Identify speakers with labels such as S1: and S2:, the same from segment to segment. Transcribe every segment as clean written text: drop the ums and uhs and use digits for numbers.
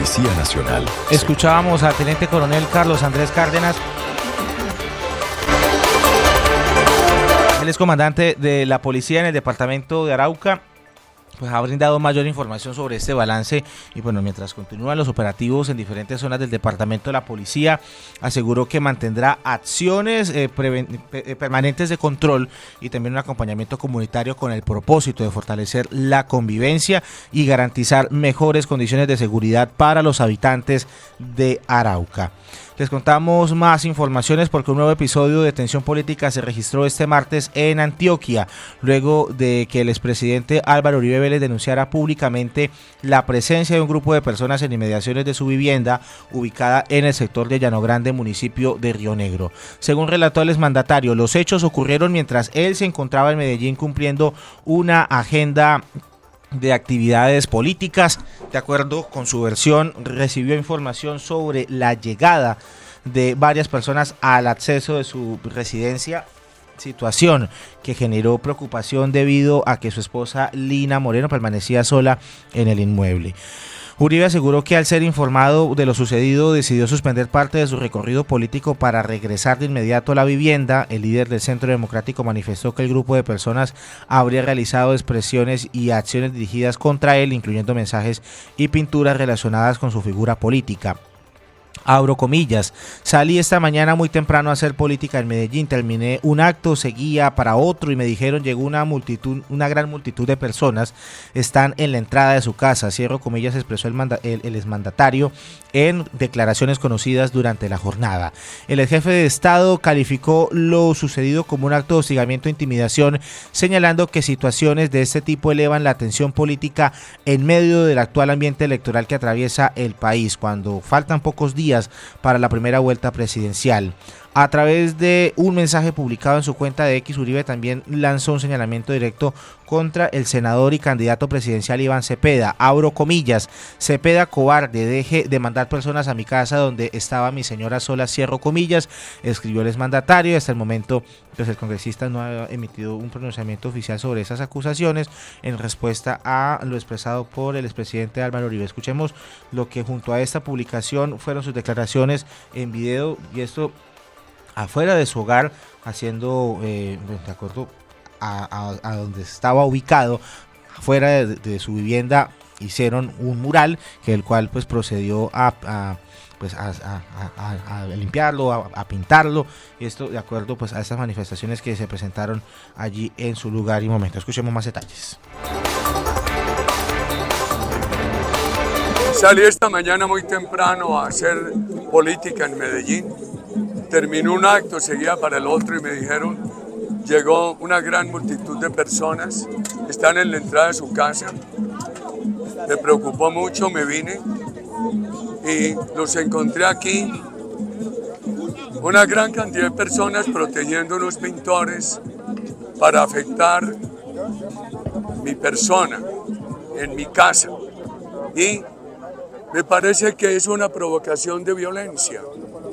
S1: Policía Nacional.
S2: Escuchábamos al teniente coronel Carlos Andrés Cárdenas. Él es comandante de la policía en el departamento de Arauca. Pues ha brindado mayor información sobre este balance y bueno, mientras continúan los operativos en diferentes zonas del departamento, de la policía aseguró que mantendrá acciones permanentes de control y también un acompañamiento comunitario con el propósito de fortalecer la convivencia y garantizar mejores condiciones de seguridad para los habitantes de Arauca. Les contamos más informaciones porque un nuevo episodio de tensión política se registró este martes en Antioquia, luego de que el expresidente Álvaro Uribe Vélez denunciara públicamente la presencia de un grupo de personas en inmediaciones de su vivienda ubicada en el sector de Llano Grande, municipio de Río Negro. Según relató el exmandatario, los hechos ocurrieron mientras él se encontraba en Medellín cumpliendo una agenda de actividades políticas. De acuerdo con su versión, recibió información sobre la llegada de varias personas al acceso de su residencia, situación que generó preocupación debido a que su esposa Lina Moreno permanecía sola en el inmueble. Uribe aseguró que al ser informado de lo sucedido decidió suspender parte de su recorrido político para regresar de inmediato a la vivienda. El líder del Centro Democrático manifestó que el grupo de personas habría realizado expresiones y acciones dirigidas contra él, incluyendo mensajes y pinturas relacionadas con su figura política. Abro comillas, salí esta mañana muy temprano a hacer política en Medellín, terminé un acto, seguía para otro y me dijeron llegó una gran multitud de personas, están en la entrada de su casa, cierro comillas, expresó el exmandatario en declaraciones conocidas durante la jornada. El jefe de Estado calificó lo sucedido como un acto de hostigamiento e intimidación, señalando que situaciones de este tipo elevan la tensión política en medio del actual ambiente electoral que atraviesa el país, cuando faltan pocos días para la primera vuelta presidencial. A través de un mensaje publicado en su cuenta de X, Uribe también lanzó un señalamiento directo contra el senador y candidato presidencial Iván Cepeda. Abro comillas, Cepeda cobarde, deje de mandar personas a mi casa donde estaba mi señora sola, cierro comillas, escribió el exmandatario. Hasta el momento, pues el congresista no ha emitido un pronunciamiento oficial sobre esas acusaciones en respuesta a lo expresado por el expresidente Álvaro Uribe. Escuchemos lo que junto a esta publicación fueron sus declaraciones en video, y esto afuera de su hogar, haciendo de acuerdo a donde estaba ubicado, afuera de su vivienda, hicieron un mural que el cual pues procedió a limpiarlo, a pintarlo, y esto de acuerdo pues a estas manifestaciones que se presentaron allí en su lugar y momento. Escuchemos más detalles.
S3: Salí esta mañana muy temprano a hacer política en Medellín. Terminó un acto, seguía para el otro y me dijeron, llegó una gran multitud de personas, están en la entrada de su casa. Me preocupó mucho, me vine y los encontré aquí. Una gran cantidad de personas protegiendo unos pintores para afectar mi persona en mi casa. Y me parece que es una provocación de violencia.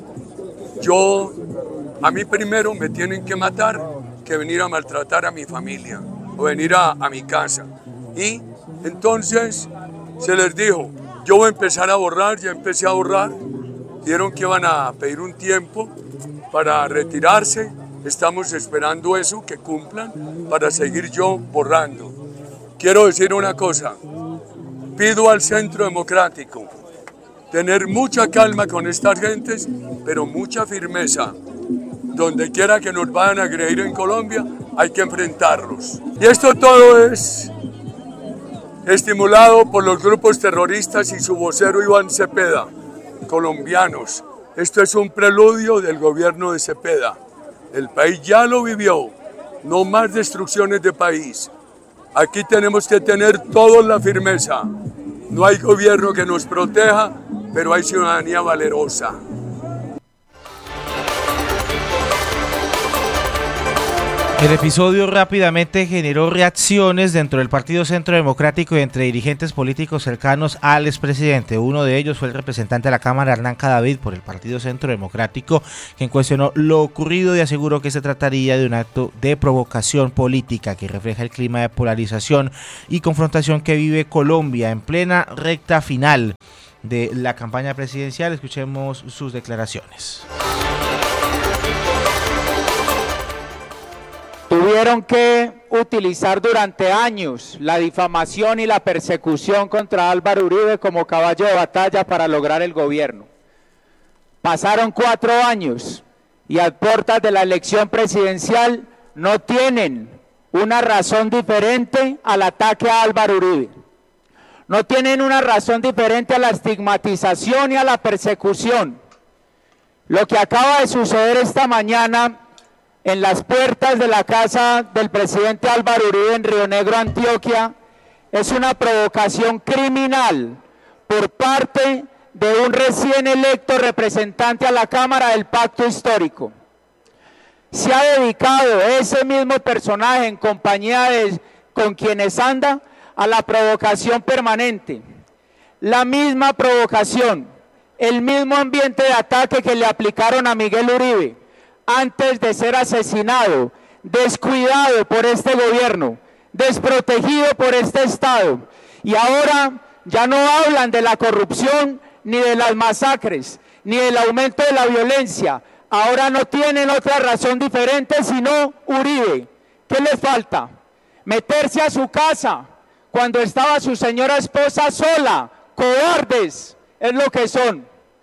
S3: A mí primero me tienen que matar que venir a maltratar a mi familia o venir a mi casa. Y entonces se les dijo, yo voy a empezar a borrar, ya empecé a borrar. Dijeron que iban a pedir un tiempo para retirarse. Estamos esperando eso, que cumplan, para seguir yo borrando. Quiero decir una cosa, pido al Centro Democrático tener mucha calma con estas gentes, pero mucha firmeza. Donde quiera que nos vayan a agredir en Colombia, hay que enfrentarlos. Y esto todo es estimulado por los grupos terroristas y su vocero Iván Cepeda, colombianos. Esto es un preludio del gobierno de Cepeda. El país ya lo vivió, no más destrucciones de país. Aquí tenemos que tener todos la firmeza. No hay gobierno que nos proteja, pero hay ciudadanía valerosa.
S2: El episodio rápidamente generó reacciones dentro del Partido Centro Democrático y entre dirigentes políticos cercanos al expresidente. Uno de ellos fue el representante de la Cámara, Hernán Cadavid, por el Partido Centro Democrático, quien cuestionó lo ocurrido y aseguró que se trataría de un acto de provocación política que refleja el clima de polarización y confrontación que vive Colombia en plena recta final de la campaña presidencial. Escuchemos sus declaraciones.
S1: Tuvieron que utilizar durante años la difamación y la persecución contra Álvaro Uribe como caballo de batalla para lograr el gobierno. Pasaron 4 años y a puertas de la elección presidencial no tienen una razón diferente al ataque a Álvaro Uribe. No tienen una razón diferente a la estigmatización y a la persecución. Lo que acaba de suceder esta mañana en las puertas de la casa del presidente Álvaro Uribe en Río Negro, Antioquia, es una provocación criminal por parte de un recién electo representante a la Cámara del Pacto Histórico. Se ha dedicado ese mismo personaje en compañía con quienes anda a la provocación permanente. La misma provocación, el mismo ambiente de ataque que le aplicaron a Miguel Uribe antes de ser asesinado, descuidado por este gobierno, desprotegido por este Estado. Y ahora ya no hablan de la corrupción, ni de las masacres, ni del aumento de la violencia. Ahora no tienen otra razón diferente sino Uribe. ¿Qué les falta? Meterse a su casa cuando estaba su señora esposa sola. Cobardes es lo que son.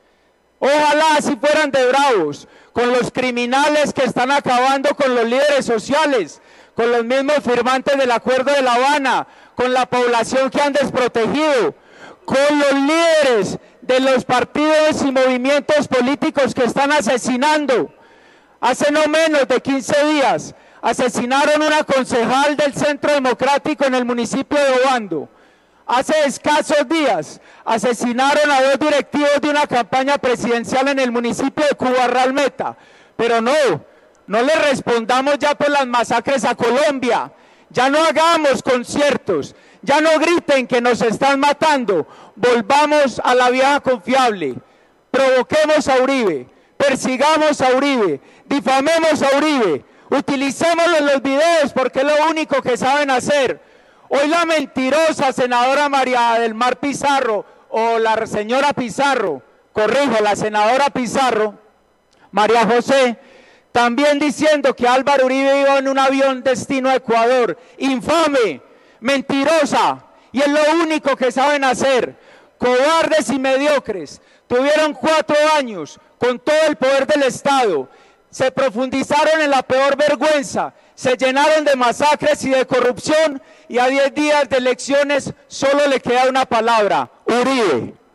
S1: Ojalá si fueran de bravos con los criminales que están acabando con los líderes sociales, con los mismos firmantes del Acuerdo de La Habana, con la población que han desprotegido, con los líderes de los partidos y movimientos políticos que están asesinando. Hace no menos de 15 días asesinaron una concejal del Centro Democrático en el municipio de Obando. Hace escasos días asesinaron a 2 directivos de una campaña presidencial en el municipio de Cubarral-Meta. Pero no le respondamos ya por las masacres a Colombia. Ya no hagamos conciertos, ya no griten que nos están matando. Volvamos a la vieja confiable. Provoquemos a Uribe, persigamos a Uribe, difamemos a Uribe, utilicémoslo en los videos porque es lo único que saben hacer. Hoy la mentirosa senadora María del Mar Pizarro, o la señora Pizarro, corrijo, la senadora Pizarro, María José, también diciendo que Álvaro Uribe iba en un avión destino a Ecuador. Infame, mentirosa, y es lo único que saben hacer. Cobardes y mediocres. Tuvieron 4 años con todo el poder del Estado. Se profundizaron en la peor vergüenza, se llenaron de masacres y de corrupción, y a 10 días de elecciones solo le queda una palabra: Uribe.